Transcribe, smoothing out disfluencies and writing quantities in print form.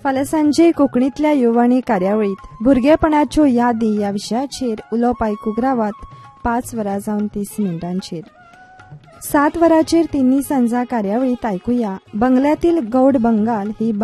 फाल्यां सांजे कोंकणींतल्या येवणी कार्यावळीत भुरगेपणाच्यो यादी ह्या विशयाचेर उलोवप आयकूंक रावात 5 वरां जावन 30 मिनटांचेर. 7 वरांचेर तिन्नी सांजा कार्यावळीत आयकुया बंगल्यांतील गौड बंगाल ही